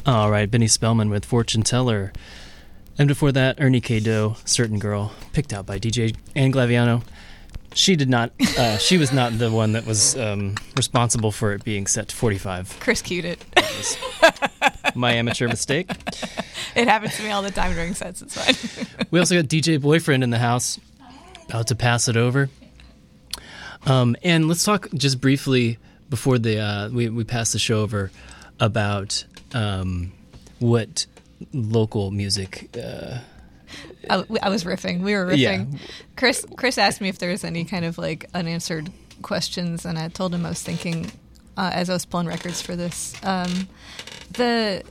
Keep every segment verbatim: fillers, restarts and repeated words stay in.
All right, Benny Spellman with Fortune Teller. And before that, Ernie K. Doe, Certain Girl, picked out by D J Ann Glaviano. She did not, uh, she was not the one that was um, responsible for it being set to forty-five. Chris cued it. My amateur mistake. It happens to me all the time during sets, it's fine. We also got D J Boyfriend in the house, about to pass it over. Um, and let's talk just briefly before the uh, we, we pass the show over about um, what local music... Uh, I, I was riffing. We were riffing. Yeah. Chris Chris asked me if there was any kind of like unanswered questions, and I told him I was thinking uh, as I was pulling records for this. Um, the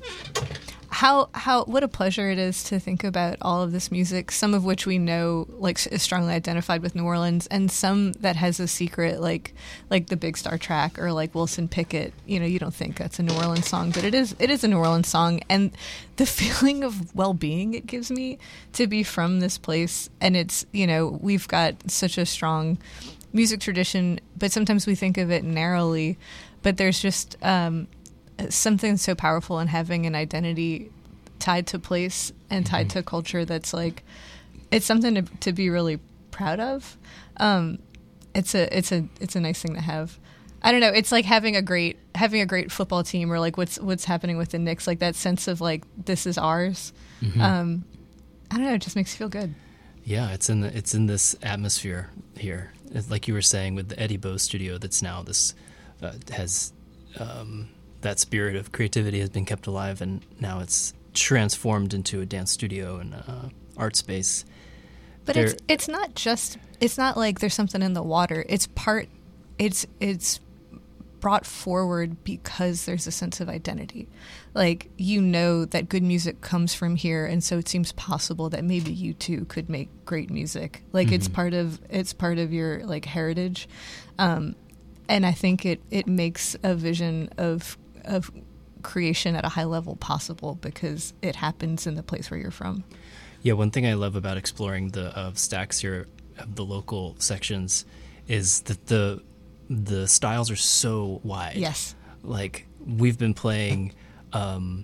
how how what a pleasure it is to think about all of this music, some of which we know like is strongly identified with New Orleans, and some that has a secret, like like the Big Star track or like Wilson Pickett. You know, you don't think that's a New Orleans song, but it is. It is a New Orleans song, and the feeling of well-being it gives me to be from this place. And it's, you know, we've got such a strong music tradition, but sometimes we think of it narrowly. But there's just um, something so powerful in having an identity tied to place and tied mm-hmm. to culture that's like, it's something to, to be really proud of. Um, it's a it's a it's a nice thing to have. I don't know. It's like having a great having a great football team, or like what's what's happening with the Knicks. Like that sense of like this is ours. Mm-hmm. Um, I don't know. It just makes you feel good. Yeah, it's in the it's in this atmosphere here. It's like you were saying with the Eddie Bo studio, that's now this uh, has um, that spirit of creativity has been kept alive, and now it's transformed into a dance studio and uh, art space. But there, it's it's not just it's not like there's something in the water. It's part. It's it's. brought forward because there's a sense of identity. Like, you know that good music comes from here, and so it seems possible that maybe you too could make great music. Like mm-hmm. it's part of it's part of your like heritage. Um, and I think it, it makes a vision of of creation at a high level possible because it happens in the place where you're from. Yeah, one thing I love about exploring the uh, stacks here of the local sections is that the the styles are so wide. Yes. Like, we've been playing um,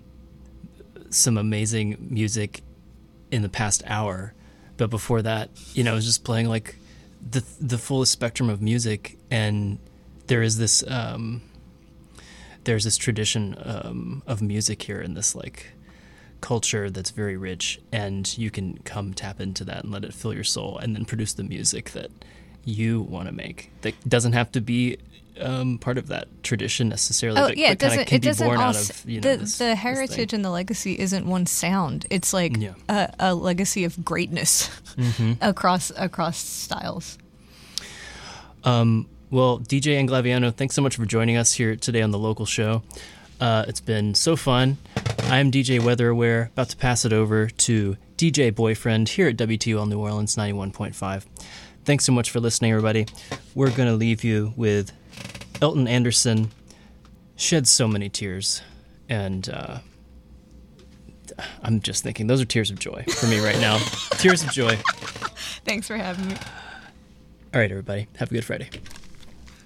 some amazing music in the past hour, but before that, you know, I was just playing like the the fullest spectrum of music, and there is this um, there's this tradition um, of music here in this like culture that's very rich, and you can come tap into that and let it fill your soul, and then produce the music that you want to make that doesn't have to be um, part of that tradition necessarily. Oh but, yeah, but it doesn't. Can It be doesn't. Born All, out of, you know, the this, the heritage and the legacy isn't one sound. It's like yeah. a, a legacy of greatness mm-hmm. across across styles. Um. Well, D J Ann Glaviano, thanks so much for joining us here today on the local show. Uh, it's been so fun. I'm D J Weather Aware, about to pass it over to D J Boyfriend here at W T O L New Orleans ninety-one point five. Thanks so much for listening, everybody. We're going to leave you with Elton Anderson, Shed So Many Tears. And uh, I'm just thinking, those are tears of joy for me right now. Tears of joy. Thanks for having me. All right, everybody. Have a good Friday.